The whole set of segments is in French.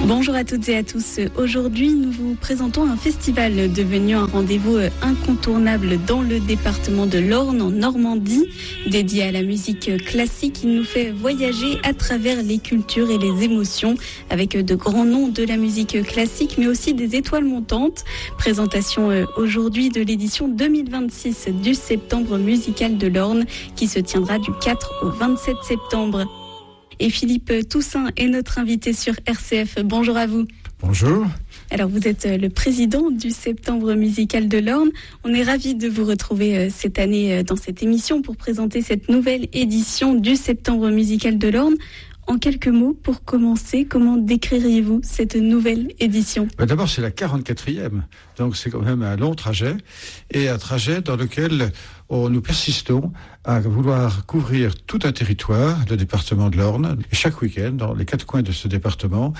Bonjour à toutes et à tous. Aujourd'hui, nous vous présentons un festival devenu un rendez-vous incontournable dans le département de l'Orne, en Normandie. Dédié à la musique classique, il nous fait voyager à travers les cultures et les émotions avec de grands noms de la musique classique, mais aussi des étoiles montantes. Présentation aujourd'hui de l'édition 2026 du Septembre musical de l'Orne qui se tiendra du 4 au 27 septembre. Et Philippe Toussaint est notre invité sur RCF. Bonjour à vous. Bonjour. Alors vous êtes le président du Septembre musical de l'Orne. On est ravis de vous retrouver cette année dans cette émission pour présenter cette nouvelle édition du Septembre musical de l'Orne. En quelques mots, pour commencer, comment décririez-vous cette nouvelle édition ? D'abord, c'est la 44e, donc c'est quand même un long trajet, et un trajet dans lequel nous persistons à vouloir couvrir tout un territoire, le département de l'Orne, chaque week-end, dans les 4 coins de ce département,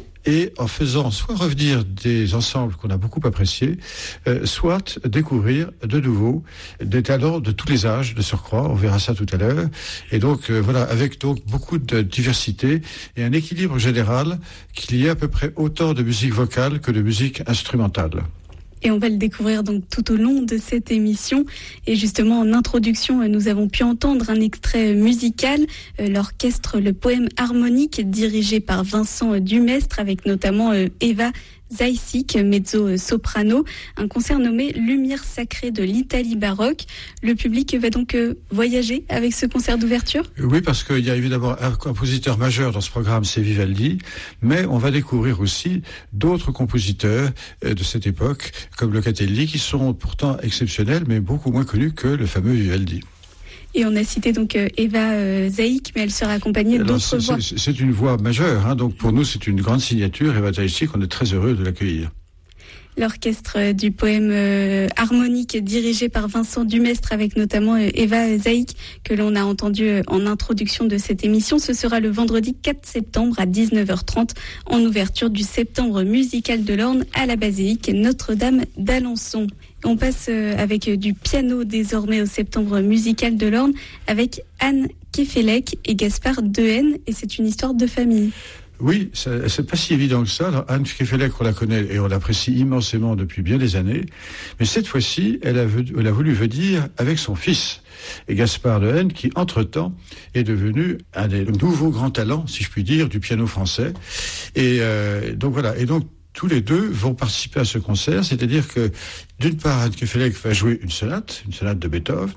et en faisant soit revenir des ensembles qu'on a beaucoup appréciés, soit découvrir de nouveau des talents de tous les âges de surcroît, on verra ça tout à l'heure, et donc voilà, avec donc beaucoup de diversité et un équilibre général qu'il y ait à peu près autant de musique vocale que de musique instrumentale. Et on va le découvrir donc tout au long de cette émission. Et justement, en introduction, nous avons pu entendre un extrait musical, l'orchestre Le Poème Harmonique, dirigé par Vincent Dumestre, avec notamment Eva Zaïsik, mezzo-soprano, un concert nommé Lumière sacrée de l'Italie baroque. Le public va donc voyager avec ce concert d'ouverture ? Oui, parce qu'il y a évidemment un compositeur majeur dans ce programme, c'est Vivaldi, mais on va découvrir aussi d'autres compositeurs de cette époque, comme Locatelli, qui sont pourtant exceptionnels, mais beaucoup moins connus que le fameux Vivaldi. Et on a cité donc Eva Zaïk, mais elle sera accompagnée d'autres voix. C'est une voix majeure, donc pour nous c'est une grande signature. Eva Zaïk, on est très heureux de l'accueillir. L'orchestre du Poème Harmonique dirigé par Vincent Dumestre avec notamment Eva Zaïk que l'on a entendu en introduction de cette émission. Ce sera le vendredi 4 septembre à 19h30 en ouverture du Septembre musical de l'Orne à la basilique Notre-Dame d'Alençon. On passe avec du piano désormais au Septembre musical de l'Orne avec Anne Kefelec et Gaspard Dehaene, et c'est une histoire de famille. Oui, c'est pas si évident que ça. Alors, Anne Kefelec, on la connaît et on l'apprécie immensément depuis bien des années. Mais cette fois-ci, elle a voulu venir avec son fils. Et Gaspard Dehaene, qui, entre-temps, est devenu un des nouveaux grands talents, si je puis dire, du piano français. Et donc voilà. Et donc, tous les deux vont participer à ce concert, c'est-à-dire que, d'une part, Anne Kefelec va jouer une sonate de Beethoven.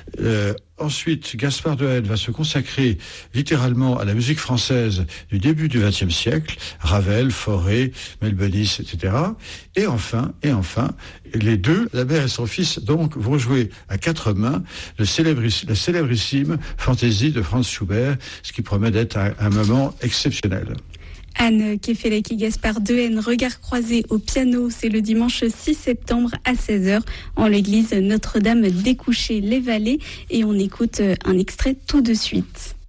Ensuite, Gaspard Dehaene va se consacrer littéralement à la musique française du début du XXe siècle, Ravel, Fauré, Melbonis, etc. Et enfin, les deux, la mère et son fils, donc, vont jouer à 4 mains la célébrissime Fantaisie de Franz Schubert, ce qui promet d'être un moment exceptionnel. Anne Kefelec et Gaspard Dehaene, regard croisé au piano, c'est le dimanche 6 septembre à 16h en l'église Notre-Dame des Couchés-les-Vallées, et on écoute un extrait tout de suite.